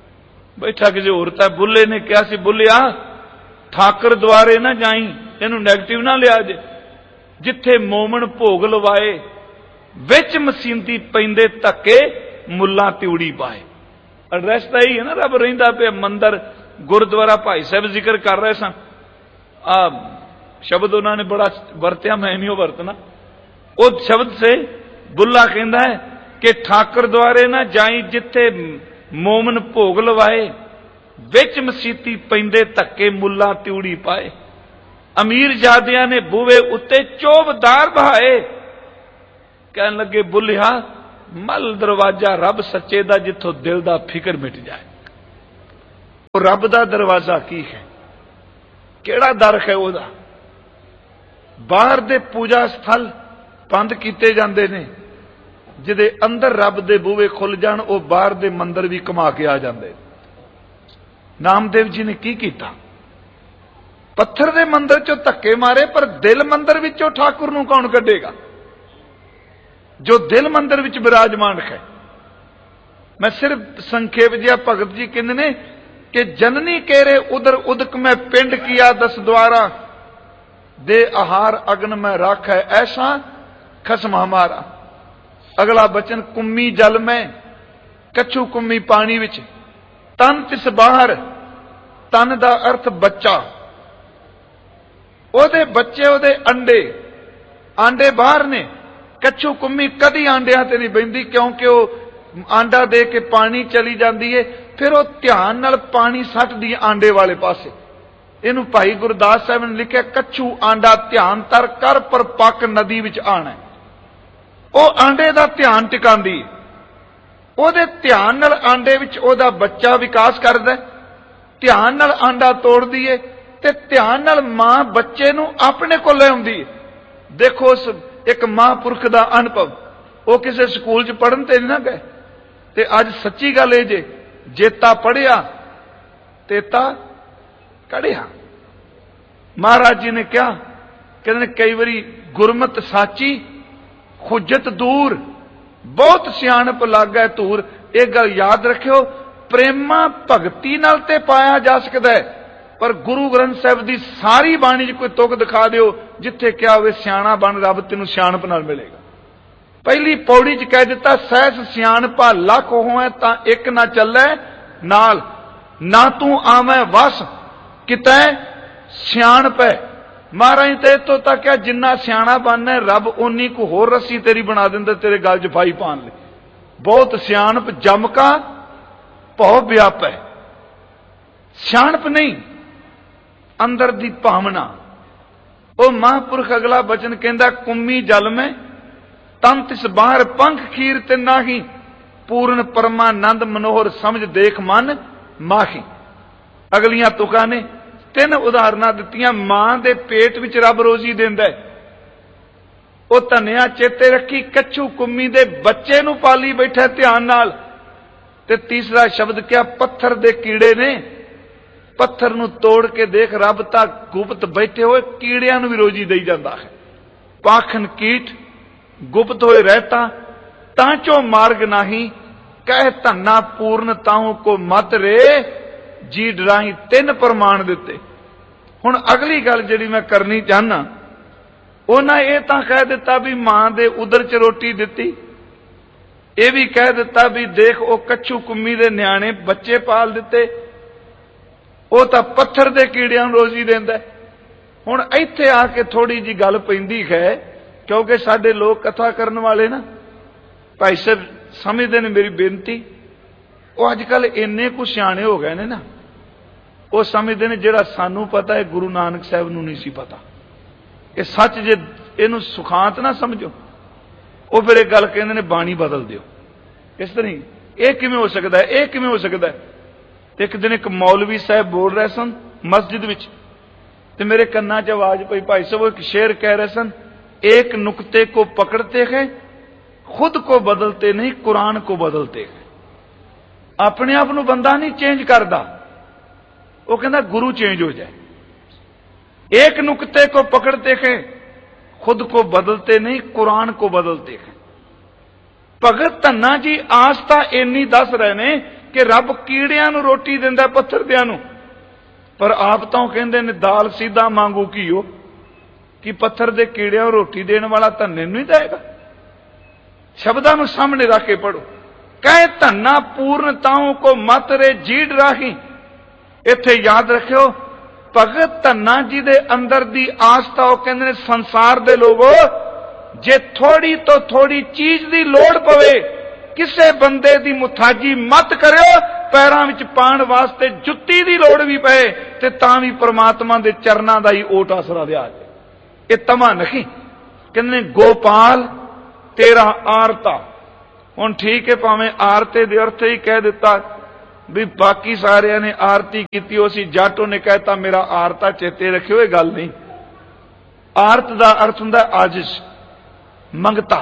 बैठा किसी होर ता। बुल्ले ने कहा सी बुल्लिया ठाकर द्वारे ना जाई, इहनूं नैगेटिव ना लिया जे। जिथे मोमन भोग लवाए विच मसींदी पैंदे धक्के मुल्लां तिउड़ी पाए। एड्रैस तो यही है ना, रब रहिंदा पे मंदिर गुरुद्वारा। भाई साहब जिक्र कर रहे सन, आ शब्द उन्होंने बड़ा वरत्या, मैं नहीं वरतना। उस शब्द से बुल्ला कहता है कि ठाकर द्वारे ना जाई, जिथे मोमन भोग लवाए विच मसीती पैंदे धक्के मुल्ला तिउड़ी पाए। अमीर जादियां ने बूहे उत्ते चोबदार बहाए। कहन लगे बुल्लिया मल दरवाजा रब सच्चे दा जिथों दिल दा फिकर मिट जाए। वो रब दा दरवाजा की है, केड़ा दर है ओदा? बाहर दे पूजा स्थल बंद कीते जांदे ने, जिदे अंदर रब दे बूहे खुल जाण वो बाहर दे मंदिर भी घुमा के आ जांदे। नामदेव जी ने की कीता? पत्थर दे मंदिर चों धक्के मारे, पर दिल मंदिर विचों ठाकुर नूं कौन कढेगा? जो दिल मंदिर विच विराजमान है। मैं सिर्फ संखेप जिहा भगत जी कहंदे ने कि जननी केरे उधर उदक में पिंड किया दस द्वारा, दे आहार अग्न में राख है ऐसा खसम हमारा। अगला बचन कुम्मी जल में कछु कुम्मी पानी विच, तन तिस बाहर, तन दा अर्थ बच्चा, ओदे बच्चे ओदे अंडे, आंडे बाहर ने। कच्चू कुम्मी कदी आंडिया ते नहीं बहिंदी, क्योंकि वो आंडा दे के पानी चली जाती है, फिर वो ध्यान नाल पानी सटदी आंडे वाले पासे। इनू भाई गुरदास साहब ने लिखा, कच्चू आंडा ध्यान तर कर पर पक नदी विच आना। वो आंडे दा ध्यान टिकांदी, ओदे ध्यान नाल आंडे विच ओदा बच्चा विकास करदा, ध्यान नाल आंडा तोड़दी है ते ध्यान नाल मां बच्चे नू अपने कोल ले आउंदी है। देखो उस एक महापुरख का अनुभव, वो किसी स्कूल च पढ़न ते नहीं ना गए, ते अज सच्ची गल है जे जेता पढ़िया तेता कढ़िया। महाराज जी ने क्या कहते, कई बारी गुरमत साची खुजत दूर, बहुत सियाणप लग गए दूर। एक गल याद रखियो, प्रेमा भगती नाल ते पाया जा सकता है, पर गुरु ग्रंथ साहब की सारी बाणी च कोई तुक दिखा दियो जिथे क्या होवे सियाणा बन रब तेनू सियाणप नाल मिलेगा। पहली पौड़ी च कह दिता, सहस सियाणपा लख होवे तां एक ना चले नाल, ना तू आवे वस कितै सियाणप है। महाराज ते इत्थों तक क्या, जिन्ना सियाणा बनना रब उन्नी को होर रस्सी तेरी बना दिंदा तेरे गल च फाई पाण लई। बहुत सियाणप जम का भौ व्याप है, सियाणप नहीं अंदर दी भावना। वो महापुरख अगला बचन कहंदा, कुम्मी जल में तन तिस बाहर पंख खीर ते नाही, पूर्ण परमानंद मनोहर समझ देख मन माही। अगलियां तुकां ने तीन उदाहरणां दित्तियां। मां दे पेट विच रब रोजी देंदा है, वो धनिया चेते रखी, कच्छू कुम्मी दे बच्चे नूं पाली बैठा ध्यान नाल। ते तीसरा शब्द क्या, पत्थर दे कीड़े ने, पत्थर नूं तोड़ के देख रब तां गुप्त बैठे हुए कीड़ियां नूं भी रोजी दई जांदा है। पाखन कीट गुप्त होए रहता, तांचो मार्ग नाही, कह धन्ना पूर्ण ताहू को मत रे, जी डराही। तीन प्रमाण दिते। हुण अगली गल जिहड़ी मैं करनी चाहना, उन्हां ये तां कह दिता भी मां दे उदर च रोटी दिती, ये भी कह दिता भी देख वो कच्छू कुम्मी दे न्याणे बच्चे पाल दिते, वो तां पत्थर दे कीड़ियां नूं रोजी देंदा। हुण इत्थे आके थोड़ी जी गल पैंदी है, क्योंकि साडे लोग कथा करन वाले ना भाई साहब समझदे ने मेरी बेनती, वो अजकल इन्ने कुछ सियाणे हो गए ने ना, वो समझदे ने जिहड़ा सानू पता है गुरु नानक साहब नूं नहीं सी पता। ये सच जे इहनूं सुखांत ना समझो, वो फिर एक गल कहंदे ने बाणी बदल दिओ। इस तरह ये किवें हो सकदा है, ये किवें हो सकदा है। एक दिन एक मौलवी साहब बोल रहे सन मस्जिद विच, ते मेरे कन्ना च आवाज पई, भाई साहब वो एक शेर कह रहे सन, एक नुक्ते को पकड़ते हैं खुद को बदलते नहीं, कुरान को बदलते हैं। अपने आप नूं बंदा नहीं चेंज करता, वो कहता गुरु चेंज हो जाए। एक नुक्ते को पकड़ते हैं खुद को बदलते नहीं, कुरान को बदलते हैं। भगत धन्ना जी आस्था इन्नी दस रहे ने कि रब कीड़ियां नूं रोटी दिंदा पत्थर दियां नूं, पर आप तो कहंदे ने दाल सीधा मांगू घीओ, कि पत्थर दे कीड़ियां नूं रोटी देने वाला धन्ने नूं ही देगा। शब्दां नूं सामने रख के पढ़ो। कह धन्ना पूर्ण ताऊ को मत रे जीड़ राही। इत्थे याद रखियो, भगत धन्ना जी दे अंदर दी आस्था, वो कहंदे ने संसार दे लोगो, जे थोड़ी तो थोड़ी चीज दी लोड़ पवे किसे बंदे दी मुथाजी मत करियो, पैरां विच पाण वास्ते जुत्ती दी लोड़ भी पए ते तां भी परमात्मा दे चरनां दा ही ओट आसरा लिया जाए। ये तमा नहीं। कहंदे गोपाल तेरा आरता हुण ठीक है, भावें आरते दे अर्थ ही कह दिता भी बाकी सारिਆਂ ने आरती की, उसी जाटो ने कहता मेरा आरता चेते रखियो, ये गल नहीं। आरत का अर्थ हुंदा आजिश, मंगता,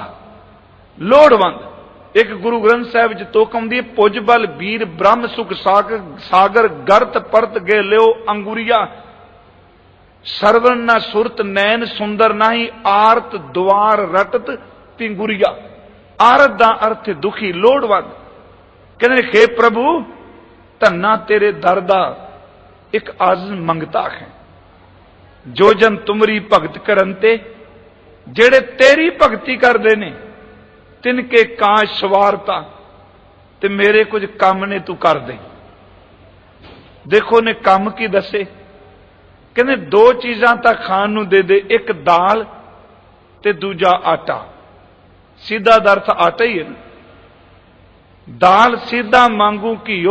लोड़वंद। एक गुरु ग्रंथ साहिब च तुक आउंदी है, पुज बल वीर ब्रह्म सुख सागर सागर गर्त परत गे लियो अंगुरिया, सरवण न सुरत नैन सुंदर नाही, आरत द्वार रटत पिंगुरिया। आरत का अर्थ दुखी, लोड़वंद। कहते हे प्रभु धन्ना तेरे दर दा एक आज मंगता है, जो जन तुमरी भगत करन ते, जेड़े तेरी भगती करते ने, तिनके काश सवारता, ते मेरे कुछ काम ने तू कर दे। देखो ने काम की दसे, कहने दो चीजां तां खाण नूं दे दे, एक दाल ते दूजा आटा। सीधा अर्थ आटा ही है ना। दाल सीधा मांगू घियो,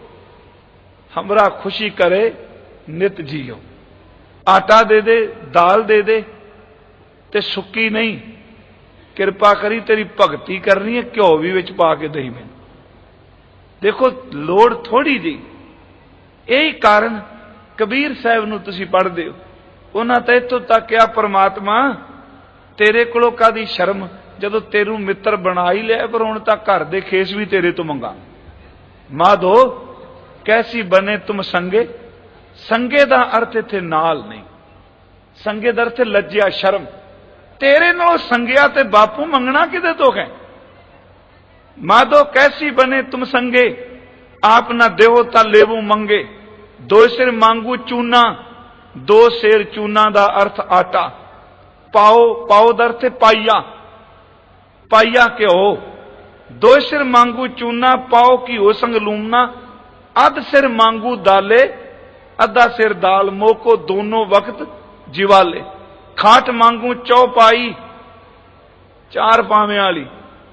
हमरा खुशी करे नित जियो। आटा दे दे, दाल दे दे, ते सुक्की नहीं, किरपा करी तेरी भगती करनी है, घ्यो भी विच पा के दही में। देखो लोड़ थोड़ी जी। यही कारण कबीर साहब नूं तुसीं पढ़दे हो, उन्हां तां इत्थों तक क्या परमात्मा तेरे कोलों कादी शर्म, जदों तेरू मित्र बना ही लिया, पर हुण तां घर दे खेस भी तेरे तो मंगा। माधो कैसी बने तुम संगे, संगे दा अर्थ इत्थे नाल नहीं, संगे दा अर्थ लज्जिया शर्म। तेरे नालों संगिया ते बापू मंगना किदे तो है। माधो कैसी बने तुम संगे, आप ना देहो ता लेवू मंगे, दो सिर मांगू चूना, दो सेर चूना दा अर्थ आटा। पाओ, पाओ दा अर्थ पाइया, पाइया घ्यो। दो सिर मांगू चूना, पाओ घिओ संग लूमना, अध सिर मांगू दाले, अद्धा सिर दाल, मोको दोनों वक्त जिवाले। खाट मांगू चौपाई, चार पावे वाली,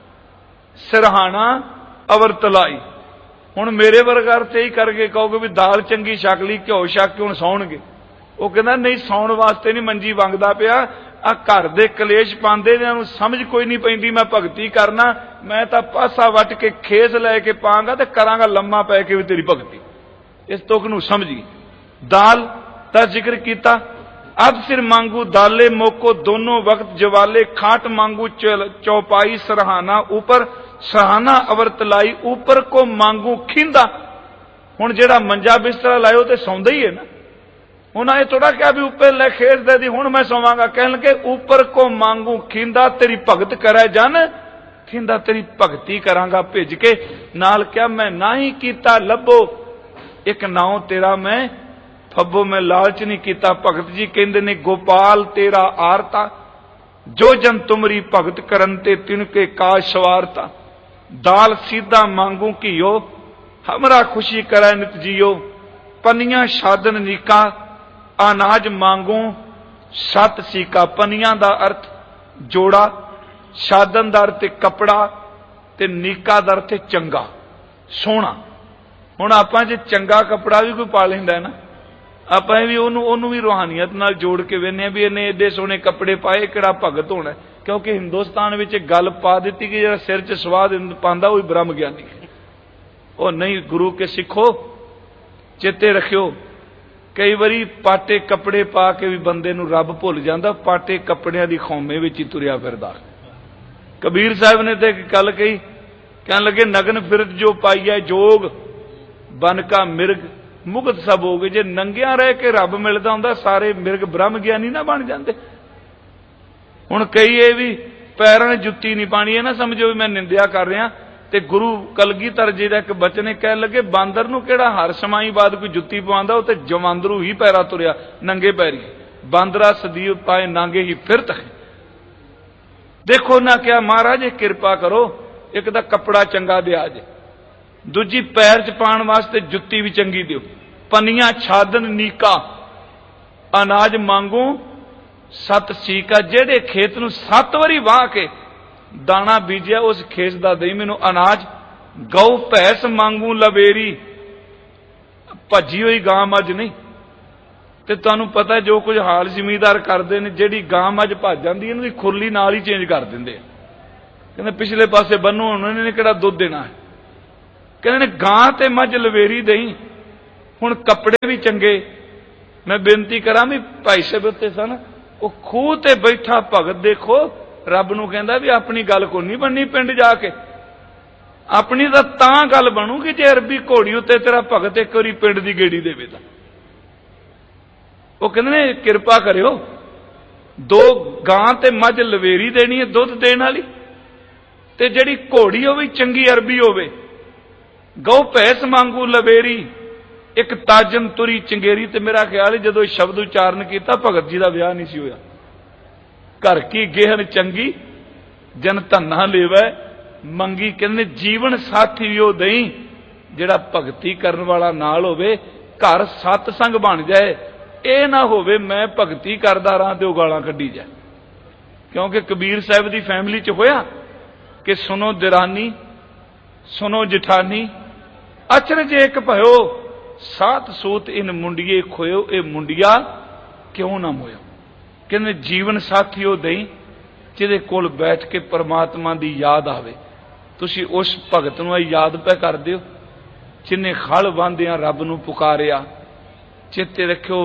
सिरहाना अवर तलाई। हुण मेरे वर्गा अर्थ यही करके कहोगे भी दाल चंगी छक ली, घ्यो छक के हुण सौणगे। वो कहना नहीं, सौण वास्ते नहीं मंजी वंगदा पिया, आ घर दे कलेश पांदे इन्हां नूं समझ कोई नहीं पैंदी, मैं भगती करना, मैं तां पासा वट के खेस लैके पांगा ते करांगा लम्मा पै के भी तेरी भगती। इस तुक नूं समझी। दाल दा जिक्र कीता, अध सिर मांगू दाले, मोको दोनों वक्त जवाले। खाट मांगू चौपाई, सरहाना ऊपर, सरहाना अवर तलाई, ऊपर को मांगू खींदा। हुण जेड़ा मंजा बिस्तरा लायो ते सौंदा ही है ना। उन्हें थोड़ा क्या भी ऊपर ले खेस दे दी, हुण मैं सोवांगा। कहण लगे ऊपर को मांगू खींदा, तेरी भगत करे जन खींदा, तेरी भगती करांगा भेज के। नाल क्या मैं ना ही कीता लभो, एक नाव तेरा मैं फब्बो, मैं लालच नहीं कीता। भगत जी कहंदे ने गोपाल तेरा आरता, जो जन तुमरी भगत करन ते तिनके काज सवारता। दाल सीधा मांगू घियो, हमरा खुशी करे नित जियो। पनिया शादन नीका, अनाज मांगू सत सीका। पनिया दा अर्थ जोड़ा, शादन दा अर्थ कपड़ा, ते नीका दा अर्थ चंगा सोहना। हुण आपां जे चंगा कपड़ा भी कोई पा लैंदा है ना, आपां भी ओनू ओनू भी रूहानियत नाल जोड़ के वेखने भी इन्हें एडे सोहने कपड़े पाए, किहड़ा भगत होना। क्योंकि हिंदुस्तान विच गल पा दी कि जिहड़ा सिर च स्वाद पांदा वही ब्रह्म ज्ञानी है। वो नहीं, गुरु के सिखो, चेते रखियो। कई बारी पाटे कपड़े पा के भी बंदे नूं रब भुल जांदा, पाटे कपड़ियां दी खौमे विच ही तुरिया फिरदा। कबीर साहब ने तो एक गल कही, कहने लगे नगन फिरत जो पाइया जोग, बन का मिर्ग मुगत सब हो गए। जे नंगिया रह के रब मिलता होंदा, सारे मिर्ग ब्रह्म ज्ञानी ना बन जाते। हुण कई ये भी पैरां ने जुत्ती नहीं पानी, है ना समझो भी मैं निंदिया कर रहा। ते गुरु कलगीधर जी दा एक बचन कह लगे, बांदर नूं किहड़ा हर समाई बाद कोई जुत्ती पवांदा, वो ते जवांदरू ही पैरा तुरिया नंगे पैरी। बांदरा सदी पाए नांगे ही फिरत है। देखो ना क्या महाराज कृपा करो, एक दा कपड़ा चंगा दिया जे, दूजी पैर च पाण वास्ते जुत्ती भी चंगी दियो। पनिया छादन नीका, अनाज मांगू सत सीका। जेड़े खेत नूं सत वारी वाह के दाना बीजिया, उस खेस दा दई मैनू अनाज। गौ भैंस मांगू लवेरी, भजी हुई गां मज नहीं। ते तुहानूं पता जो कुछ हाल जमींदार करते हैं, जिहड़ी गां मज भज जांदी इहनूं दी खुरली नाल ही चेंज कर दिंदे। कहते पिछले पासे बन्नो उन्होंने किहड़ा दुध देना है। कहते ने गां ते मझ लवेरी दई। हुण कपड़े भी चंगे। मैं बेनती करा भी भाई साहब उत्ते सन वो खूह ते बैठा भगत देखो रब नूं कहंदा भी अपनी गल को नहीं बननी पिंड जाके। अपनी तो तां गल बनूगी जे अरबी घोड़ी उत्ते तेरा भगत एक बारी पिंड दी गेड़ी देवे तां। वो कहंदे ने किरपा करियो दो गां ते मझ लवेरी देनी है दुध देण वाली ते जिहड़ी घोड़ी वो भी चंगी अरबी होवे। गौ भैंस मांगू लवेरी एक ताजन तुरी चंगेरी। ते मेरा ख्याल है जदों शब्द उच्चारण किया भगत जी का विआह नहीं सी होया। घर की गेहन चंगी जन धन्ना लेवै मंगी। कहंदे जीवन साथी भी वो दई जिहड़ा भगती करन वाला नाल होवे। घर सतसंग बन जाए ये ना होवे मैं भगती करदा रहां ते गालां कड्ढी जाए। क्योंकि कबीर साहब की फैमिली च होया कि सुनो दिरानी सुनो जिठानी अचरज एक भयो सात सूत इन मुंडिए खोयो ए मुंडिया क्यों ना मोयो। कहंदे जीवन साथी वो दई जिहदे कोल बैठ के परमात्मा की याद आवे। तुसी उस भगत नूं याद पे कर दिओ जिन्हें खल बांधिया रब नूं पुकारिया। चेते रखियो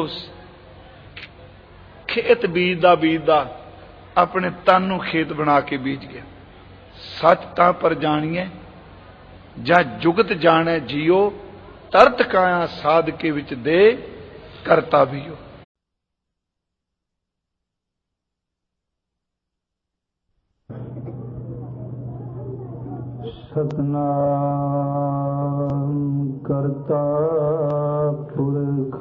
खेत बीजदा बीजदा अपने तन नूं खेत बना के बीज गया। सच तां पर जानिए जां जुगत जाने जियो तरत काया साध के विच दे करता भी हो। सतनाम करता पुरख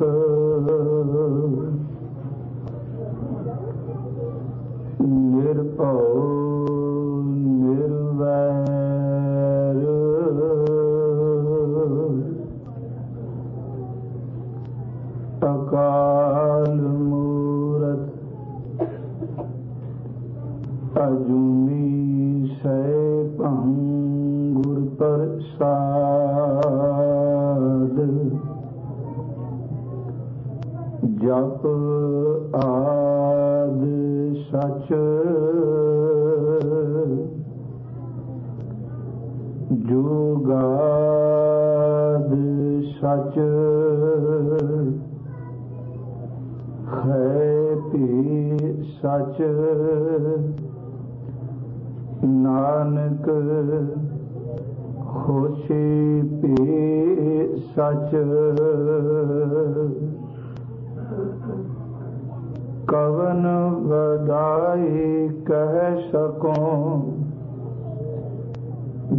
निरभौ निर्वैर अकाल मूरत अजूनी सै भंगुर प्रसाद जप आद सच जुगाद सच है भी सच नानक होशी भी सच कवन वदाई कह सकों